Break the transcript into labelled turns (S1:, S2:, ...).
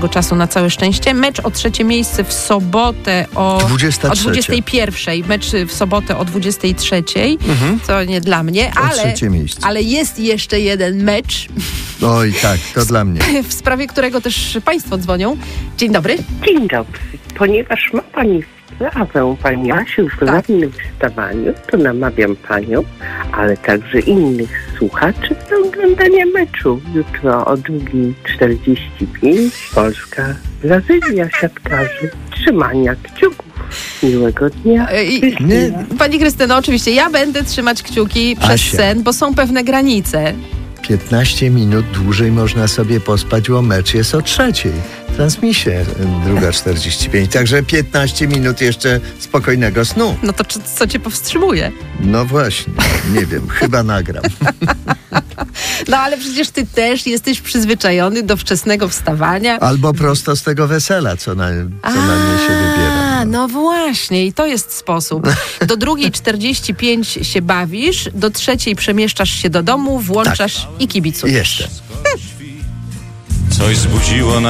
S1: czasu na całe szczęście. Mecz o 3 miejsce w sobotę o 21. Mecz w sobotę o 23. To nie dla mnie, ale jest jeszcze jeden mecz.
S2: Oj tak, to dla mnie.
S1: W sprawie którego też Państwo dzwonią. Dzień dobry.
S3: Dzień dobry. Ponieważ ma Pani sprawę, Pani Asiu, w rannym wstawaniu, to namawiam Panią, ale także innych słuchaczy do oglądania meczu. Jutro o 2:45 Polska-Brazylia, siatkarzy. Trzymania kciuków. Miłego dnia.
S1: Pani Krystyno, oczywiście ja będę trzymać kciuki przez sen, bo są pewne granice.
S2: 15 minut dłużej można sobie pospać, bo mecz jest o 3:00. Transmisja 2:45. Także 15 minut jeszcze spokojnego snu.
S1: No to co cię powstrzymuje?
S2: No właśnie, nie wiem, chyba nagram.
S1: No ale przecież ty też jesteś przyzwyczajony do wczesnego wstawania.
S2: Albo prosto z tego wesela, co na mnie się wybiera.
S1: No właśnie, i to jest sposób. Do 2:45 się bawisz, do 3:00 przemieszczasz się do domu, włączasz i kibicujesz.
S2: Jeszcze.
S4: Coś zbudziło